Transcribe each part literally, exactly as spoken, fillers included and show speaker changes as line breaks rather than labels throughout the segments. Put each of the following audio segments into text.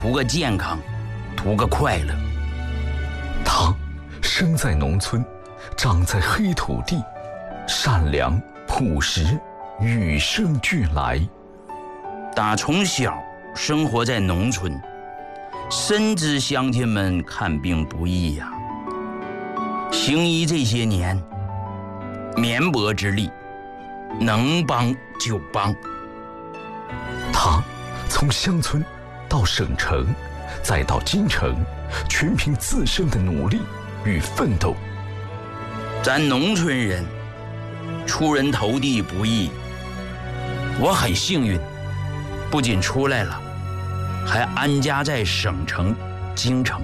图个健康，图个快乐。
他生在农村，长在黑土地，善良朴实，与生俱来。
打从小生活在农村，深知乡亲们看病不易呀、啊。行医这些年，绵薄之力，能帮就帮。
他从乡村到省城，再到京城，全凭自身的努力与奋斗。
咱农村人出人头地不易，我很幸运，不仅出来了，还安家在省城京城。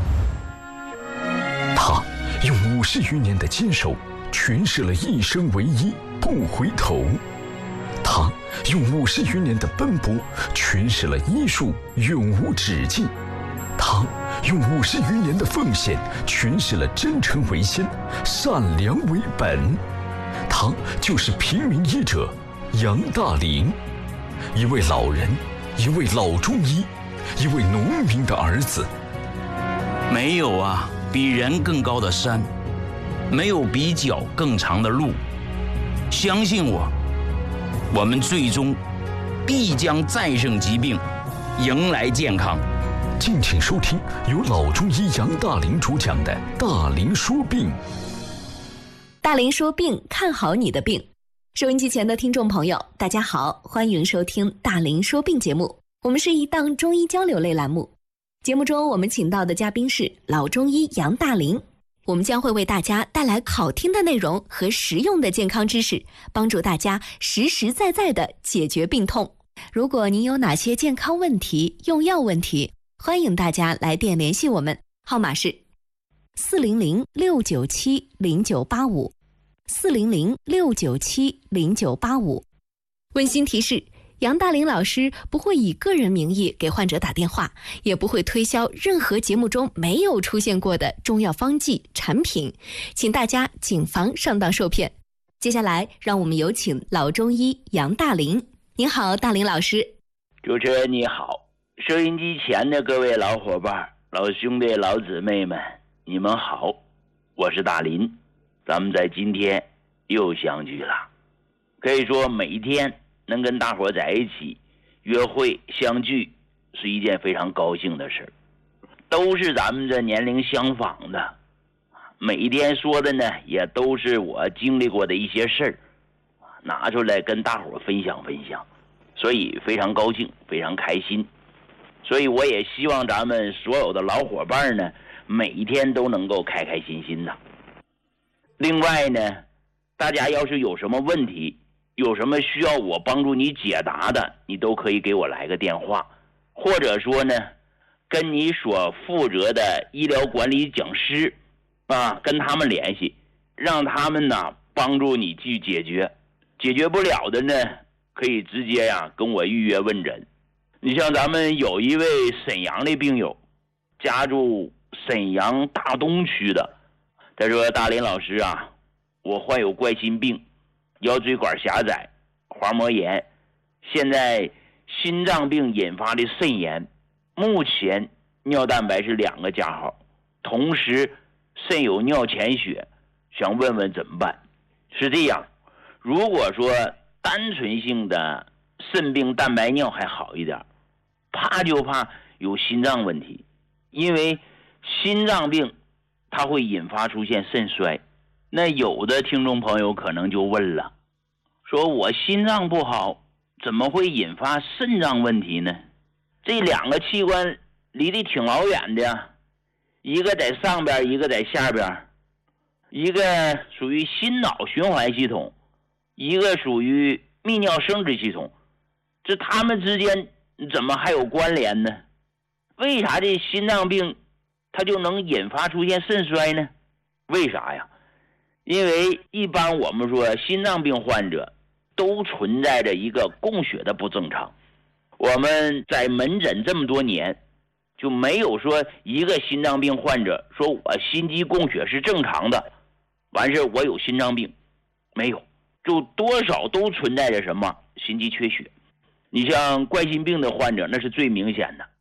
他用五十余年的坚守，诠释了一生为一，不回头。他用五十余年的奔波，诠释了医术永无止境。他用五十余年的奉献，诠释了真诚为先，善良为本。他就是平民医者杨大林，一位老人，一位老中医，一位农民的儿子。
没有啊比人更高的山，没有比脚更长的路。相信我，我们最终必将战胜疾病，迎来健康。
敬请收听由老中医杨大林主讲的《大林说病》。
大林说病，看好你的病。收音机前的听众朋友，大家好，欢迎收听《大林说病》节目。我们是一档中医交流类栏目。节目中我们请到的嘉宾是老中医杨大林，我们将会为大家带来好听的内容和实用的健康知识，帮助大家实实在在地解决病痛。如果您有哪些健康问题、用药问题，欢迎大家来电联系我们，号码是四零零六九七零九八五，四零零六九七零九八五。温馨提示，杨大林老师不会以个人名义给患者打电话，也不会推销任何节目中没有出现过的中药方剂产品，请大家谨防上当受骗。接下来让我们有请老中医杨大林。您好，大林老师。
主持人你好，收音机前的各位老伙伴、老兄弟、老姊妹们，你们好，我是大林，咱们在今天又相聚了。可以说每一天能跟大伙在一起约会相聚是一件非常高兴的事，都是咱们这年龄相仿的，每一天说的呢也都是我经历过的一些事儿，拿出来跟大伙分享分享，所以非常高兴，非常开心。所以我也希望咱们所有的老伙伴呢，每一天都能够开开心心的。另外呢，大家要是有什么问题，有什么需要我帮助你解答的，你都可以给我来个电话，或者说呢，跟你所负责的医疗管理讲师啊，跟他们联系，让他们呢帮助你去解决。解决不了的呢，可以直接呀、啊、跟我预约问诊。你像咱们有一位沈阳的病友，家住沈阳大东区的，他说：“大林老师啊，我患有冠心病，腰椎管狭窄，滑膜炎，现在心脏病引发的肾炎，目前尿蛋白是两个加号，同时肾有尿潜血，想问问怎么办？”是这样，如果说单纯性的肾病蛋白尿还好一点，怕就怕有心脏问题，因为心脏病它会引发出现肾衰。那有的听众朋友可能就问了，说我心脏不好，怎么会引发肾脏问题呢？这两个器官离得挺老远的，一个在上边，一个在下边，一个属于心脑循环系统，一个属于泌尿生殖系统，这他们之间怎么还有关联呢？为啥这心脏病它就能引发出现肾衰呢？为啥呀？因为一般我们说心脏病患者都存在着一个供血的不正常，我们在门诊这么多年就没有说一个心脏病患者说我心肌供血是正常的，完事我有心脏病，没有，就多少都存在着什么心肌缺血。你像冠心病的患者那是最明显的，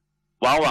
往往